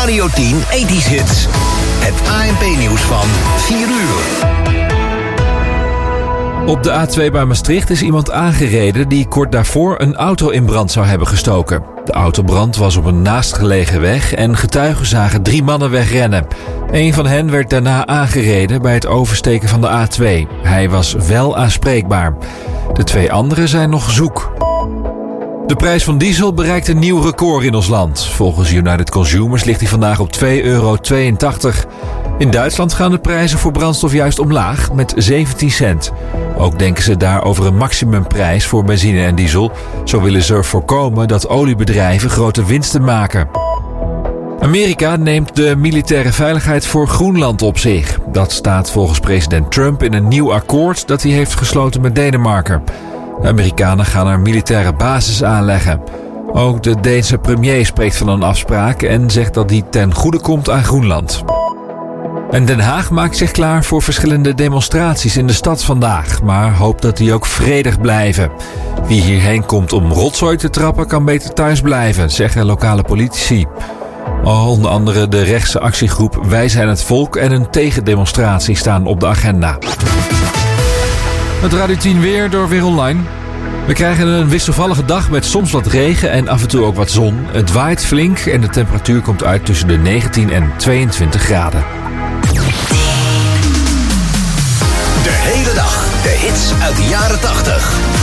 Radio 10 80's Hits. Het ANP-nieuws van 4 uur. Op de A2 bij Maastricht is iemand aangereden die kort daarvoor een auto in brand zou hebben gestoken. De autobrand was op een naastgelegen weg en getuigen zagen 3 mannen wegrennen. Een van hen werd daarna aangereden bij het oversteken van de A2. Hij was wel aanspreekbaar. De 2 anderen zijn nog zoek. De prijs van diesel bereikt een nieuw record in ons land. Volgens United Consumers ligt hij vandaag op €2,82. In Duitsland gaan de prijzen voor brandstof juist omlaag met 17 cent. Ook denken ze daar over een maximumprijs voor benzine en diesel. Zo willen ze voorkomen dat oliebedrijven grote winsten maken. Amerika neemt de militaire veiligheid voor Groenland op zich. Dat staat volgens president Trump in een nieuw akkoord dat hij heeft gesloten met Denemarken. De Amerikanen gaan er militaire bases aanleggen. Ook de Deense premier spreekt van een afspraak en zegt dat die ten goede komt aan Groenland. En Den Haag maakt zich klaar voor verschillende demonstraties in de stad vandaag, maar hoopt dat die ook vredig blijven. Wie hierheen komt om rotzooi te trappen kan beter thuis blijven, zeggen lokale politici. Onder andere de rechtse actiegroep Wij zijn het volk en een tegendemonstratie staan op de agenda. Het Radio 10 weer door Weer Online. We krijgen een wisselvallige dag met soms wat regen en af en toe ook wat zon. Het waait flink en de temperatuur komt uit tussen de 19 en 22 graden. De hele dag de hits uit de jaren 80,